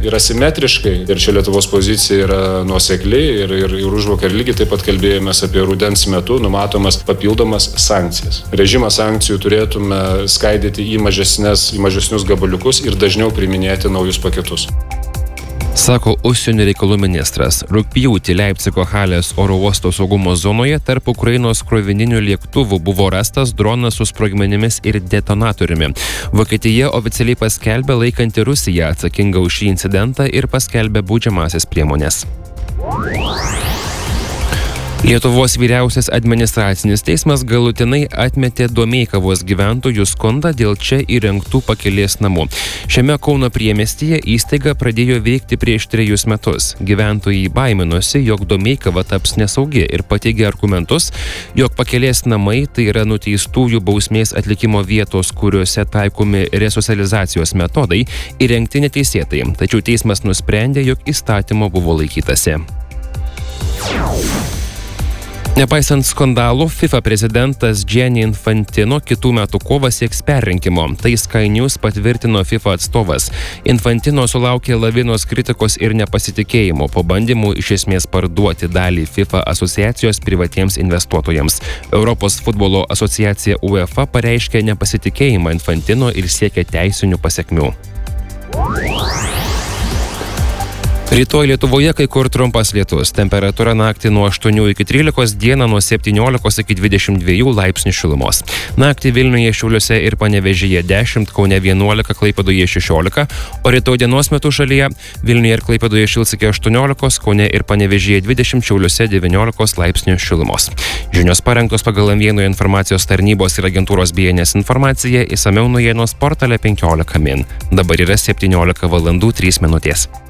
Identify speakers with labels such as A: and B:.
A: yra simetriškai ir čia Lietuvos pozicija yra nuosekli ir užvakar lygiai taip pat kalbėjomės apie rudens metu numatomas papildomas sankcijas. Režimą sankcijų turėtume skaidyti į mažesnius gabaliukus ir dažniau priiminėti naujus paketus.
B: Sako užsienio reikalų ministras. Rugpjūtį Leipcigo Halės oro uosto saugumo zonoje tarp Ukrainos krovininių lėktuvų buvo rastas dronas su sprogmenimis ir detonatoriumi. Vokietija oficialiai paskelbė laikanti Rusiją atsakingą už šį incidentą ir paskelbė baudžiamąsias priemones. Lietuvos vyriausias administracinis teismas galutinai atmetė Domeikavos gyventojų skundą dėl čia įrengtų pakelės namų. Šiame Kauno priemiestyje įstaiga pradėjo veikti prieš 3 metus. Gyventojai baiminosi, jog Domeikava taps nesaugi ir pateigė argumentus, jog pakelės namai tai yra nuteistųjų bausmės atlikimo vietos, kuriuose taikomi resocializacijos metodai, įrengti neteisėtai. Tačiau teismas nusprendė, jog įstatymo buvo laikytasi. Nepaisant skandalų, FIFA prezidentas Gianni Infantino kitų metų kovą sieks perrinkimo. Tai Sky News patvirtino FIFA atstovas. Infantino sulaukė lavinos kritikos ir nepasitikėjimo po bandymų iš esmės parduoti dalį FIFA asociacijos privatiems investuotojams. Europos futbolo asociacija UEFA pareiškė nepasitikėjimą Infantino ir siekia teisinių pasekmių. Rytoj Lietuvoje kai kur trumpas lietus. Temperatūra naktį nuo 8 iki 13, dieną nuo 17 iki 22 laipsnių šilumos. Naktį Vilniuje, Šiauliuose ir Panevėžyje 10, Kaune 11, Klaipėdoje 16, o rytoj dienos metu šalyje Vilniuje ir Klaipėdoje šils iki 18, Kaune ir Panevėžyje 20, Šiauliuose 19 laipsnių šilumos. Žinios parengtos pagal M1 informacijos tarnybos ir agentūros BNS informaciją, išsamiau naujienos portale 15 min. Dabar yra 17 valandų 3 minutės.